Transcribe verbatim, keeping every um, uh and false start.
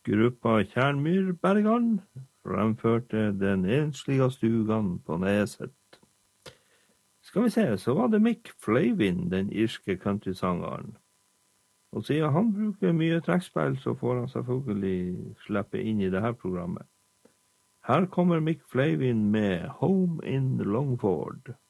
Gruppa Tjernmyrbergan fremførte Den enslige stugan på Neset. Skal vi se, så var det Mick Flavin, den irske countrysangeren. Og siden han bruker mye trekkspill, så får han selvfølgelig slippe inn i dette programmet. Her kommer Mick Flavin med Home in Longford.